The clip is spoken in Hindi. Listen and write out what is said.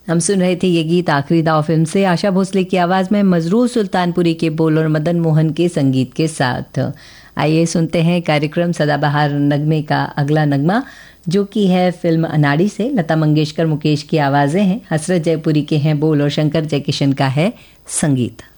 हम सुन रहे थे ये गीत आखिरी दाव फिल्म से, आशा भोसले की आवाज़ में मजरूर सुल्तानपुरी के बोल और मदन मोहन के संगीत के साथ। आइए सुनते हैं कार्यक्रम सदाबहार नगमे का अगला नगमा, जो कि है फिल्म अनाड़ी से। लता मंगेशकर मुकेश की आवाज़ें हैं, हसरत जयपुरी के हैं बोल और शंकर जयकिशन का है संगीत।